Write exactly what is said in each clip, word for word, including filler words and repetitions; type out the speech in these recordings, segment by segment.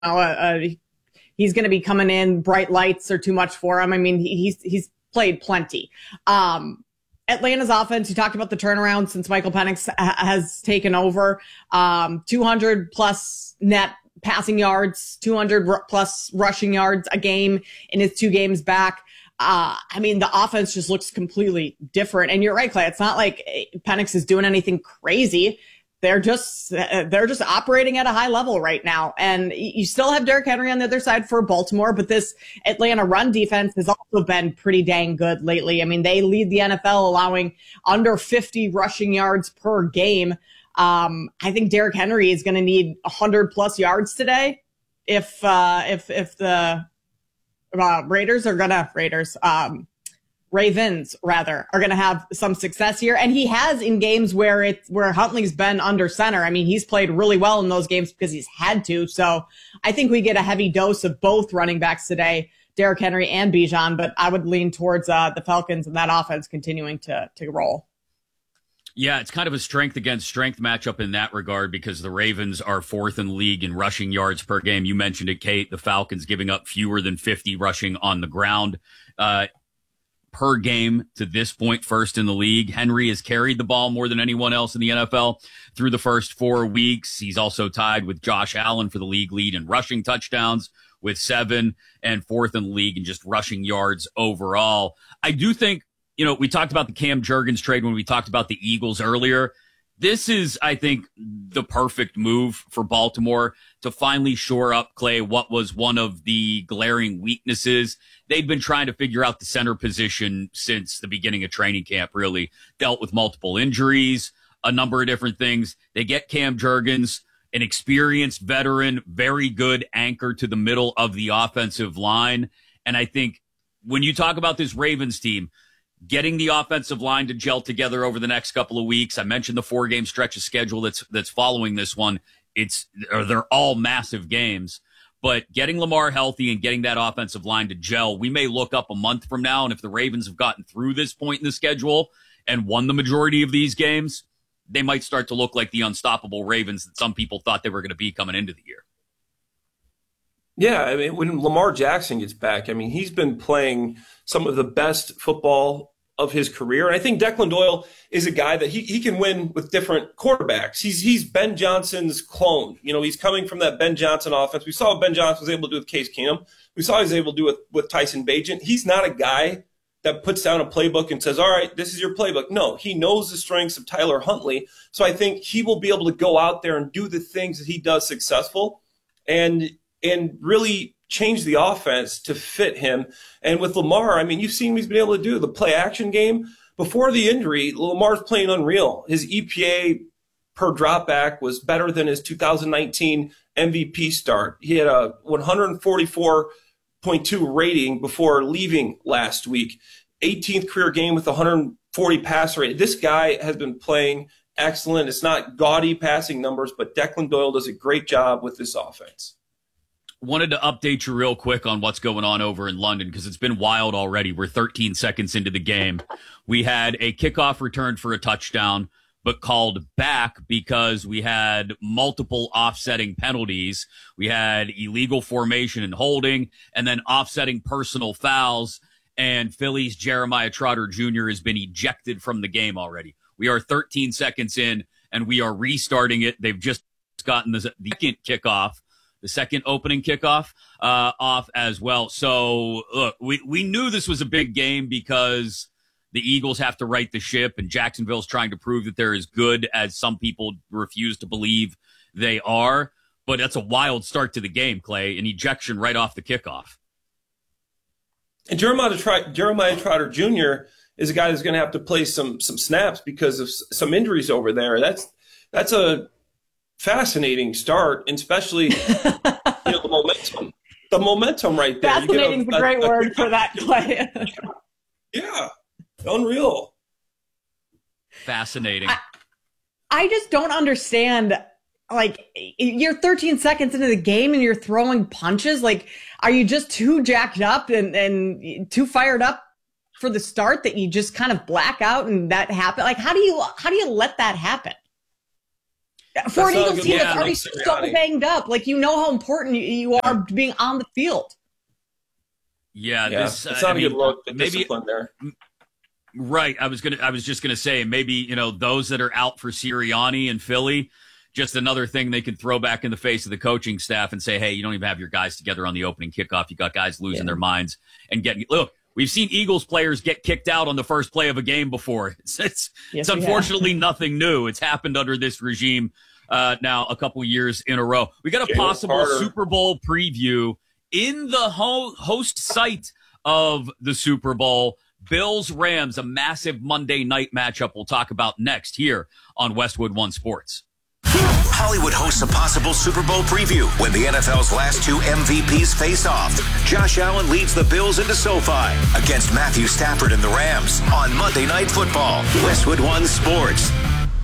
uh, uh, he's going to be coming in. Bright lights are too much for him. I mean, he, he's he's played plenty. Um, Atlanta's offense, you talked about the turnaround since Michael Penix ha- has taken over. Um, two hundred plus net passing yards, two hundred r- plus rushing yards a game in his two games back. Uh, I mean, the offense just looks completely different. And you're right, Clay. It's not like Penix is doing anything crazy. They're just they're just operating at a high level right now. And you still have Derrick Henry on the other side for Baltimore, but this Atlanta run defense has also been pretty dang good lately. I mean, they lead the N F L allowing under fifty rushing yards per game. Um, I think Derrick Henry is going to need one hundred plus yards today if uh, if if the uh, Raiders are going to Raiders um Ravens rather are going to have some success here. And he has in games where it's where Huntley's been under center. I mean, he's played really well in those games because he's had to. So I think we get a heavy dose of both running backs today, Derrick Henry and Bijan, but I would lean towards uh, the Falcons and that offense continuing to, to roll. Yeah, it's kind of a strength against strength matchup in that regard because the Ravens are fourth in the league in rushing yards per game. You mentioned it, Kate, the Falcons giving up fewer than fifty rushing on the ground. Uh, per game to this point, first in the league. Henry has carried the ball more than anyone else in the N F L through the first four weeks. He's also tied with Josh Allen for the league lead in rushing touchdowns with seven and fourth in the league in just rushing yards overall. I do think, you know, we talked about the Cam Jurgens trade when we talked about the Eagles earlier. This is, I think, the perfect move for Baltimore to finally shore up, Clay, what was one of the glaring weaknesses. They've been trying to figure out the center position since the beginning of training camp, really. Dealt with multiple injuries, a number of different things. They get Cam Jurgens, an experienced veteran, very good anchor to the middle of the offensive line. And I think when you talk about this Ravens team, getting the offensive line to gel together over the next couple of weeks. I mentioned the four game stretch of schedule that's, that's following this one. It's, or they're all massive games, but getting Lamar healthy and getting that offensive line to gel, we may look up a month from now. And if the Ravens have gotten through this point in the schedule and won the majority of these games, they might start to look like the unstoppable Ravens that some people thought they were going to be coming into the year. Yeah, I mean, when Lamar Jackson gets back, I mean, he's been playing some of the best football of his career. And I think Declan Doyle is a guy that he, he can win with different quarterbacks. He's he's Ben Johnson's clone. You know, he's coming from that Ben Johnson offense. We saw what Ben Johnson was able to do with Case Keenum. We saw he was able to do it with Tyson Bagent. He's not a guy that puts down a playbook and says, all right, this is your playbook. No, he knows the strengths of Tyler Huntley. So I think he will be able to go out there and do the things that he does successful and and really change the offense to fit him. And with Lamar, I mean, you've seen what he's been able to do. The play action game, before the injury, Lamar's playing unreal. His E P A per dropback was better than his two thousand nineteen M V P start. He had a one forty-four point two rating before leaving last week. eighteenth career game with one hundred forty passer rate. This guy has been playing excellent. It's not gaudy passing numbers, but Declan Doyle does a great job with this offense. Wanted to update you real quick on what's going on over in London because it's been wild already. We're thirteen seconds into the game. We had a kickoff return for a touchdown, but called back because we had multiple offsetting penalties. We had illegal formation and holding, and then offsetting personal fouls. And Philly's Jeremiah Trotter Junior has been ejected from the game already. We are thirteen seconds in, and we are restarting it. They've just gotten the second kickoff. The second opening kickoff uh, off as well. So, look, we, we knew this was a big game because the Eagles have to right the ship, and Jacksonville's trying to prove that they're as good as some people refuse to believe they are. But that's a wild start to the game, Clay, an ejection right off the kickoff. And Jeremiah, Jeremiah Trotter Junior is a guy that's going to have to play some some snaps because of some injuries over there. That's that's a fascinating start, and especially you know, the momentum. The momentum right there. Fascinating is a great a, word for that, Clay. Yeah, unreal. Fascinating. I, I just don't understand. Like, you're thirteen seconds into the game and you're throwing punches. Like, are you just too jacked up and, and too fired up for the start that you just kind of black out and that happen? Like, how do you how do you let that happen? For an That's not a Eagles good team look that's for already Nick so Sirianni. banged up, like, you know how important you, you are being on the field. Yeah, Yeah, this it's uh, not I a mean, good look. The maybe discipline there. right. I was gonna. I was just gonna say maybe you know those that are out for Sirianni and Philly. Just another thing they can throw back in the face of the coaching staff and say, hey, you don't even have your guys together on the opening kickoff. You got guys losing yeah. their minds and getting, look, we've seen Eagles players get kicked out on the first play of a game before. It's, it's, yes, it's unfortunately nothing new. It's happened under this regime uh, now a couple years in a row. We got a possible Super Bowl preview in the ho- host site of the Super Bowl. Bills Rams, a massive Monday night matchup we'll talk about next here on Westwood One Sports. Hollywood hosts a possible Super Bowl preview when the N F L's last two M V Ps face off. Josh Allen leads the Bills into SoFi against Matthew Stafford and the Rams on Monday Night Football. Westwood One Sports.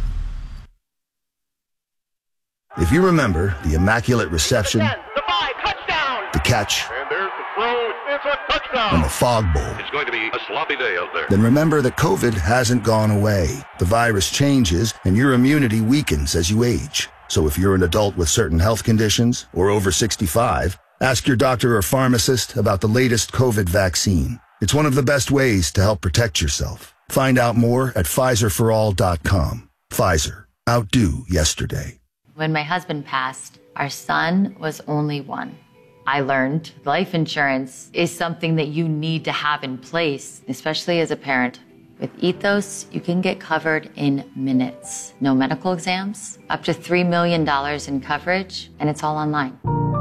If you remember the Immaculate Reception, the five, touchdown, the catch, and there's the throw, it's a touchdown, and the Fog Bowl, it's going to be a sloppy day out there. Then remember that COVID hasn't gone away. The virus changes, and your immunity weakens as you age. So if you're an adult with certain health conditions or over sixty-five, ask your doctor or pharmacist about the latest COVID vaccine. It's one of the best ways to help protect yourself. Find out more at Pfizer for all dot com. Pfizer. Outdo yesterday. When my husband passed, our son was only one. I learned life insurance is something that you need to have in place, especially as a parent. With Ethos, you can get covered in minutes. No medical exams, up to three million dollars in coverage, and it's all online.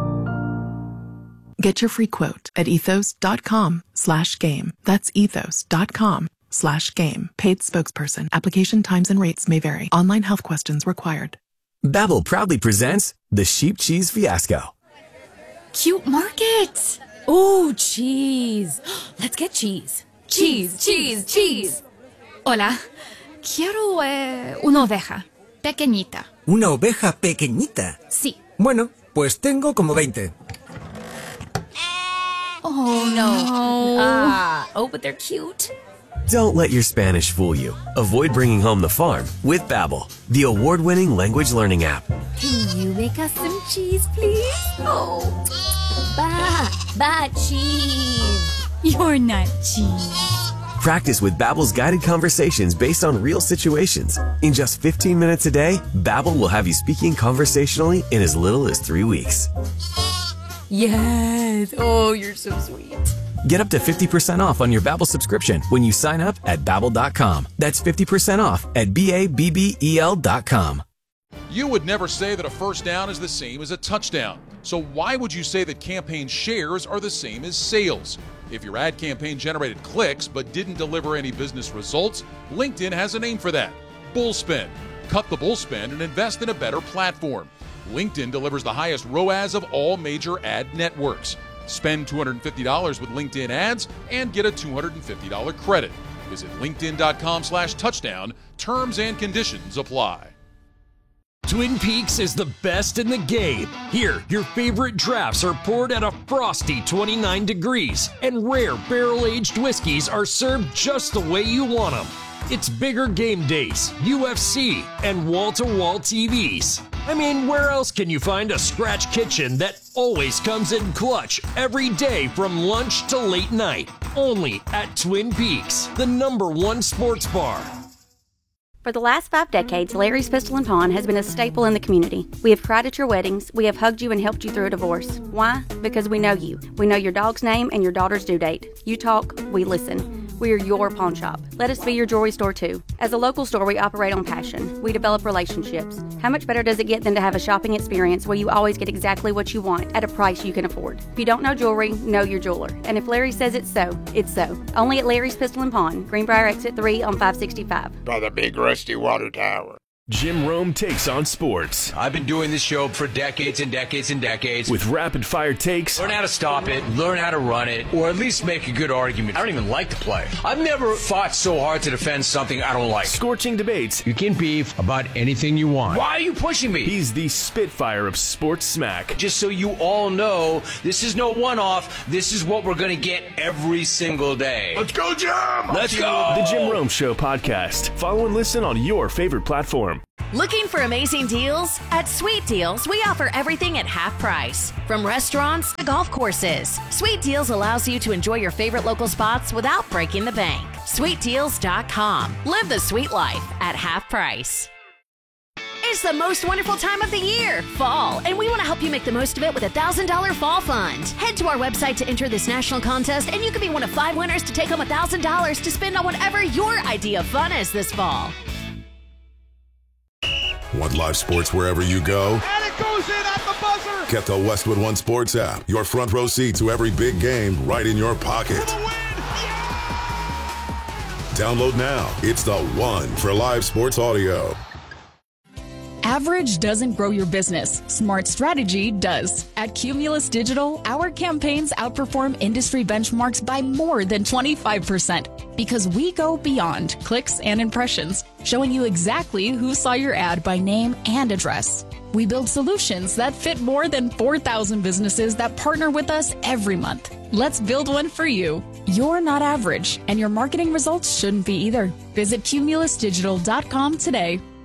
Get your free quote at ethos.com slash game. That's ethos.com slash game. Paid spokesperson. Application times and rates may vary. Online health questions required. Babbel proudly presents the Sheep Cheese Fiasco. Cute market. Oh, cheese. Let's get cheese. Cheese, cheese, cheese. Hola. Quiero eh, una oveja. Pequeñita. ¿Una oveja pequeñita? Sí. Bueno, pues tengo como veinte. Oh, no. Ah. Oh, but they're cute. Don't let your Spanish fool you. Avoid bringing home the farm with Babbel, the award-winning language learning app. Can you make us some cheese, please? Oh, ba, ba cheese. You're not cheese. Practice with Babbel's guided conversations based on real situations. In just fifteen minutes a day, Babbel will have you speaking conversationally in as little as three weeks. Yes. Oh, you're so sweet. Get up to fifty percent off on your Babbel subscription when you sign up at Babbel dot com. That's fifty percent off at B A B B E L dot com. You would never say that a first down is the same as a touchdown. So why would you say that campaign shares are the same as sales? If your ad campaign generated clicks but didn't deliver any business results, LinkedIn has a name for that. Bullspend. Cut the bullspend and invest in a better platform. LinkedIn delivers the highest R O A S of all major ad networks. Spend two hundred fifty dollars with LinkedIn ads and get a two hundred fifty dollars credit. Visit linkedin.com slash touchdown. Terms and conditions apply. Twin Peaks is the best in the game. Here, your favorite drafts are poured at a frosty twenty-nine degrees, and rare barrel-aged whiskeys are served just the way you want them. It's bigger game days, U F C, and wall-to-wall T Vs. I mean, where else can you find a scratch kitchen that always comes in clutch every day from lunch to late night? Only at Twin Peaks, the number one sports bar. For the last five decades, Larry's Pistol and Pawn has been a staple in the community. We have cried at your weddings. We have hugged you and helped you through a divorce. Why? Because we know you. We know your dog's name and your daughter's due date. You talk, we listen. We are your pawn shop. Let us be your jewelry store too. As a local store, we operate on passion. We develop relationships. How much better does it get than to have a shopping experience where you always get exactly what you want at a price you can afford? If you don't know jewelry, know your jeweler. And if Larry says it's so, it's so. Only at Larry's Pistol and Pawn, Greenbrier Exit three on five sixty-five. By the big rusty water tower. Jim Rome takes on sports. I've been doing this show for decades and decades and decades. With rapid-fire takes. Learn how to stop it, learn how to run it, or at least make a good argument. I don't even like the play. I've never fought so hard to defend something I don't like. Scorching debates. You can beef about anything you want. Why are you pushing me? He's the Spitfire of sports smack. Just so you all know, this is no one-off. This is what we're going to get every single day. Let's go, Jim! Let's go! The Jim Rome Show podcast. Follow and listen on your favorite platform. Farm. Looking for amazing deals? At Sweet Deals, we offer everything at half price. From restaurants to golf courses, Sweet Deals allows you to enjoy your favorite local spots without breaking the bank. sweet deals dot com. Live the sweet life at half price. It's the most wonderful time of the year, fall, and we want to help you make the most of it with a one thousand dollars Fall Fund. Head to our website to enter this national contest, and you could be one of five winners to take home one thousand dollars to spend on whatever your idea of fun is this fall. Want live sports wherever you go? And it goes in at the buzzer! Get the Westwood One Sports app. Your front row seat to every big game right in your pocket. Download now. It's the one for live sports audio. Average doesn't grow your business. Smart strategy does. At Cumulus Digital, our campaigns outperform industry benchmarks by more than twenty-five percent because we go beyond clicks and impressions, showing you exactly who saw your ad by name and address. We build solutions that fit more than four thousand businesses that partner with us every month. Let's build one for you. You're not average, and your marketing results shouldn't be either. Visit cumulus digital dot com today.